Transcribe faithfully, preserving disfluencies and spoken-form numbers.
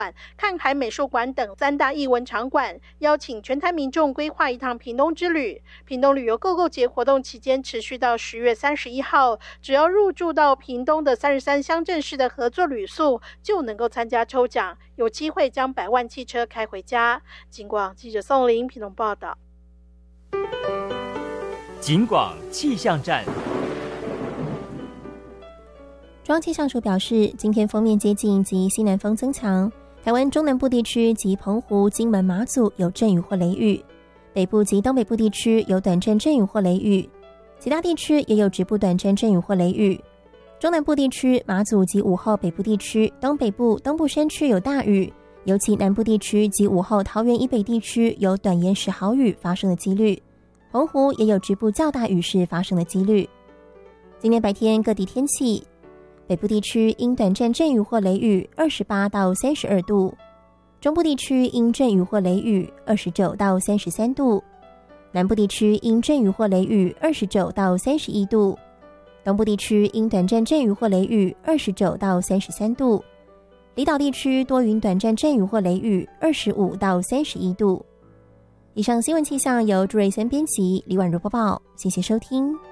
看海美术馆等三大艺文场馆，邀请全台民众规划一趟屏东之旅。屏东旅游购购节活动期间持续到十月三十一号，只要入住到屏东的三十三乡镇市的合作旅宿，就能够参加抽奖，有机会将百万汽车开回家。警广记者宋玲屏东报道。 警广气象站。 中央气象署表示，今天锋面接近及西南风增强，台湾中南部地区及澎湖、金门、马祖有阵雨或雷雨，北部及东北部地区有短暂阵雨或雷雨，其他地区也有局部短暂阵雨或雷雨。中南部地区、马祖及午后北部地区、东北部、东部山区有大雨，尤其南部地区及午后桃园以北地区有短延时豪雨发生的几率，澎湖也有局部较大雨势发生的几率。今天白天各地天气，北部地区因短暂阵雨或雷雨二十八到三十二度，中部地区因阵雨或雷雨二十九到三十三度，南部地区因阵雨或雷雨二十九到三十一度，东部地区因短暂阵雨或雷雨二十九到三十三度，离岛地区多云短暂阵雨或雷雨二十五到三十一度。以上新闻气象由朱瑞森编辑，李婉如播报，谢谢收听。